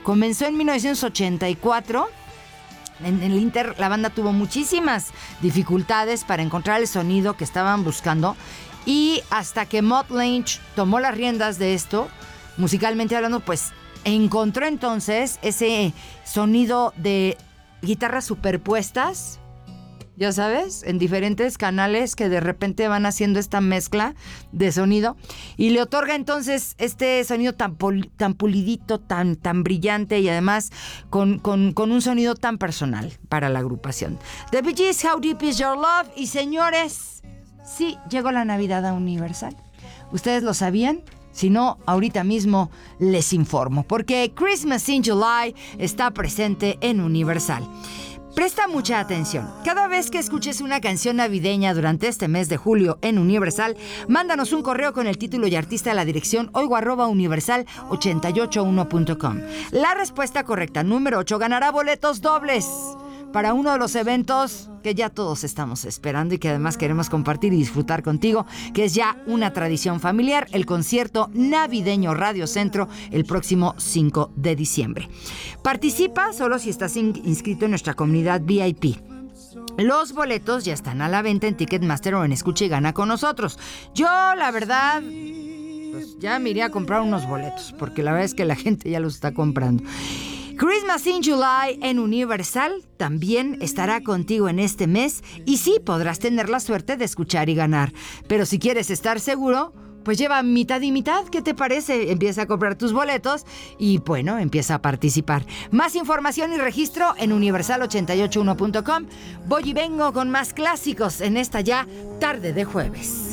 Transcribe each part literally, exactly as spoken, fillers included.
Comenzó en mil novecientos ochenta y cuatro. En el Inter la banda tuvo muchísimas dificultades para encontrar el sonido que estaban buscando, y hasta que Mutt Lange tomó las riendas de esto, musicalmente hablando, pues encontró entonces ese sonido de guitarras superpuestas, ya sabes, en diferentes canales que de repente van haciendo esta mezcla de sonido, y le otorga entonces este sonido tan, pol, tan pulidito, tan, tan brillante, y además con, con, con un sonido tan personal para la agrupación. The Bee Gees, How Deep Is Your Love. Y señores, sí, llegó la Navidad a Universal. ¿Ustedes lo sabían? Si no, ahorita mismo les informo, porque Christmas in July está presente en Universal. Presta mucha atención. Cada vez que escuches una canción navideña durante este mes de julio en Universal, mándanos un correo con el título y artista a la dirección oigo arroba universal ochenta y ocho uno punto com. La respuesta correcta, número ocho, ganará boletos dobles para uno de los eventos que ya todos estamos esperando y que además queremos compartir y disfrutar contigo, que es ya una tradición familiar, el concierto navideño Radio Centro el próximo cinco de diciembre. Participa solo si estás in- inscrito en nuestra comunidad V I P. Los boletos ya están a la venta en Ticketmaster o en Escucha y Gana con nosotros. Yo, la verdad, pues ya me iría a comprar unos boletos, porque la verdad es que la gente ya los está comprando. Christmas in July en Universal también estará contigo en este mes, y sí podrás tener la suerte de escuchar y ganar. Pero si quieres estar seguro, pues lleva mitad y mitad. ¿Qué te parece? Empieza a comprar tus boletos y, bueno, empieza a participar. Más información y registro en universal ochenta y ocho uno punto com. Voy y vengo con más clásicos en esta ya tarde de jueves.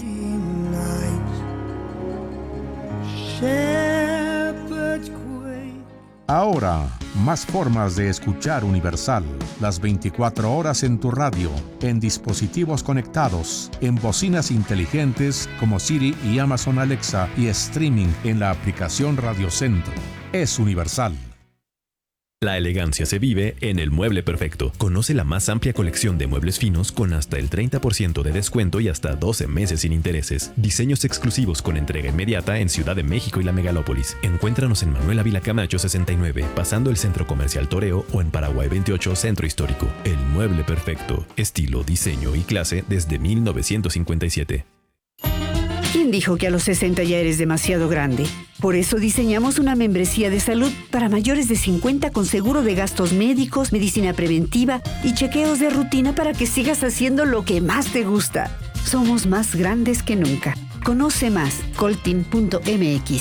Ahora, más formas de escuchar Universal, las veinticuatro horas en tu radio, en dispositivos conectados, en bocinas inteligentes como Siri y Amazon Alexa, y streaming en la aplicación Radio Centro. Es Universal. La elegancia se vive en El Mueble Perfecto. Conoce la más amplia colección de muebles finos con hasta el treinta por ciento de descuento y hasta doce meses sin intereses. Diseños exclusivos con entrega inmediata en Ciudad de México y la Megalópolis. Encuéntranos en Manuel Ávila Camacho sesenta y nueve, pasando el Centro Comercial Toreo, o en Paraguay veintiocho, Centro Histórico. El Mueble Perfecto. Estilo, diseño y clase desde mil novecientos cincuenta y siete. ¿Quién dijo que a los sesenta ya eres demasiado grande? Por eso diseñamos una membresía de salud para mayores de cincuenta con seguro de gastos médicos, medicina preventiva y chequeos de rutina para que sigas haciendo lo que más te gusta. Somos más grandes que nunca. Conoce más, coltin punto m x.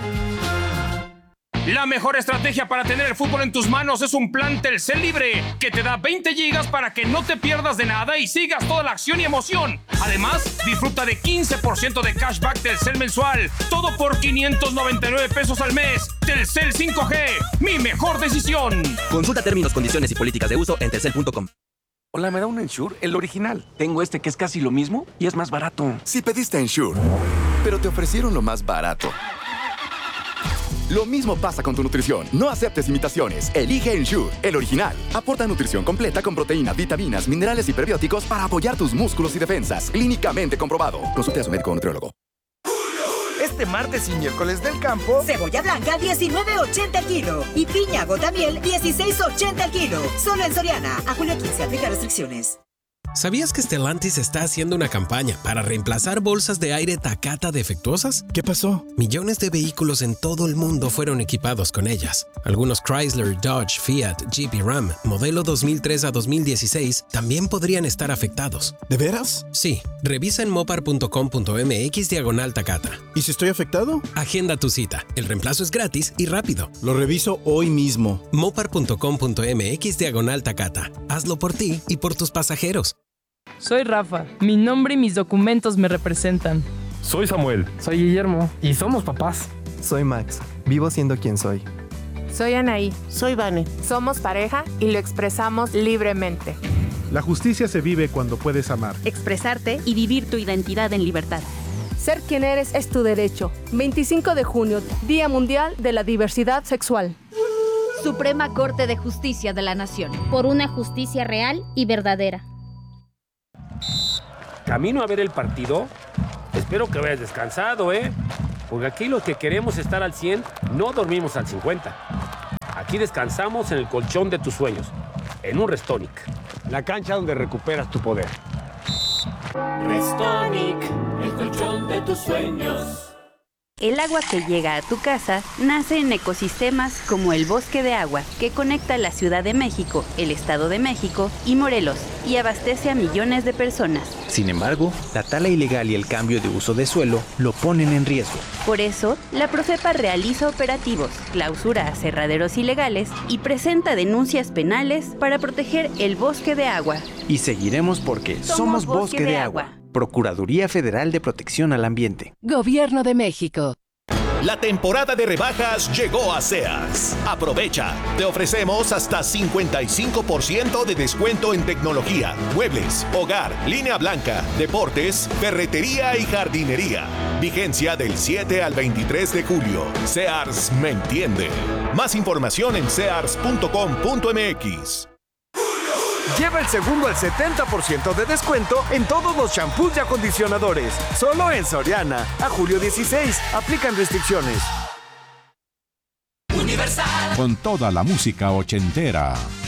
La mejor estrategia para tener el fútbol en tus manos es un plan Telcel Libre, que te da veinte gigas para que no te pierdas de nada y sigas toda la acción y emoción. Además, disfruta de quince por ciento de cashback Telcel mensual, todo por quinientos noventa y nueve pesos al mes. Telcel cinco G, mi mejor decisión. Consulta términos, condiciones y políticas de uso en telcel punto com. Hola, ¿me da un Ensure? El original. Tengo este que es casi lo mismo y es más barato. Si pediste Ensure, pero te ofrecieron lo más barato. Lo mismo pasa con tu nutrición. No aceptes imitaciones. Elige Ensure, el original. Aporta nutrición completa con proteínas, vitaminas, minerales y prebióticos para apoyar tus músculos y defensas. Clínicamente comprobado. Consulte a su médico o nutriólogo. Este martes y miércoles del campo, cebolla blanca diecinueve ochenta el kilo y piña gota miel dieciséis ochenta el kilo. Solo en Soriana. A julio quince, aplica restricciones. ¿Sabías que Stellantis está haciendo una campaña para reemplazar bolsas de aire Takata defectuosas? ¿Qué pasó? Millones de vehículos en todo el mundo fueron equipados con ellas. Algunos Chrysler, Dodge, Fiat, Jeep y Ram, modelo dos mil tres a dos mil dieciséis, también podrían estar afectados. ¿De veras? Sí. Revisa en mopar punto com punto m x diagonal Takata. ¿Y si estoy afectado? Agenda tu cita. El reemplazo es gratis y rápido. Lo reviso hoy mismo. mopar punto com punto m x diagonal Takata. Hazlo por ti y por tus pasajeros. Soy Rafa. Mi nombre y mis documentos me representan. Soy Samuel. Soy Guillermo. Y somos papás. Soy Max. Vivo siendo quien soy. Soy Anaí. Soy Vane. Somos pareja y lo expresamos libremente. La justicia se vive cuando puedes amar, expresarte y vivir tu identidad en libertad. Ser quien eres es tu derecho. veinticinco de junio, Día Mundial de la Diversidad Sexual. Suprema Corte de Justicia de la Nación. Por una justicia real y verdadera. Camino a ver el partido. Espero que vayas descansado, ¿eh? Porque aquí los que queremos estar al cien no dormimos al cincuenta. Aquí descansamos en el colchón de tus sueños, en un Restonic. La cancha donde recuperas tu poder. Restonic, el colchón de tus sueños. El agua que llega a tu casa nace en ecosistemas como el Bosque de Agua, que conecta la Ciudad de México, el Estado de México y Morelos, y abastece a millones de personas. Sin embargo, la tala ilegal y el cambio de uso de suelo lo ponen en riesgo. Por eso, la Profepa realiza operativos, clausura aserraderos ilegales y presenta denuncias penales para proteger el Bosque de Agua. Y seguiremos porque somos, somos Bosque, Bosque de, de Agua. Agua. Procuraduría Federal de Protección al Ambiente. Gobierno de México. La temporada de rebajas llegó a Sears. Aprovecha. Te ofrecemos hasta cincuenta y cinco por ciento de descuento en tecnología, muebles, hogar, línea blanca, deportes, ferretería y jardinería. Vigencia del siete al veintitrés de julio. Sears me entiende. Más información en sears punto com punto m x. Lleva el segundo al setenta por ciento de descuento en todos los shampoos y acondicionadores. Solo en Soriana. A julio dieciséis. Aplican restricciones. Universal. Con toda la música ochentera.